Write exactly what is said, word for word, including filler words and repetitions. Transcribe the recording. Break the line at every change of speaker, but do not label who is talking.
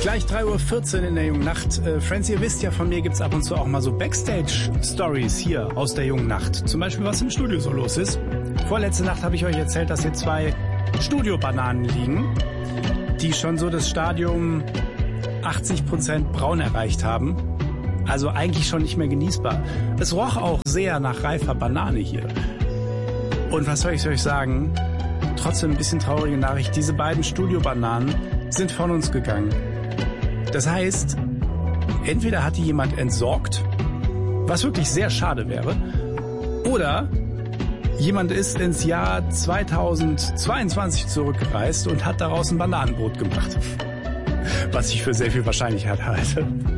Gleich drei Uhr vierzehn in der Jungen Nacht. Äh, Friends, ihr wisst ja, von mir gibt's ab und zu auch mal so Backstage-Stories hier aus der Jungen Nacht. Zum Beispiel, was im Studio so los ist. Vorletzte Nacht habe ich euch erzählt, dass hier zwei Studiobananen liegen, die schon so das Stadium achtzig Prozent braun erreicht haben. Also eigentlich schon nicht mehr genießbar. Es roch auch sehr nach reifer Banane hier. Und was soll ich euch sagen? Trotzdem ein bisschen traurige Nachricht. Diese beiden Studiobananen sind von uns gegangen. Das heißt, entweder hat die jemand entsorgt, was wirklich sehr schade wäre, oder jemand ist ins Jahr zweitausendzweiundzwanzig zurückgereist und hat daraus ein Bananenbrot gemacht. Was ich für sehr viel Wahrscheinlichkeit halte.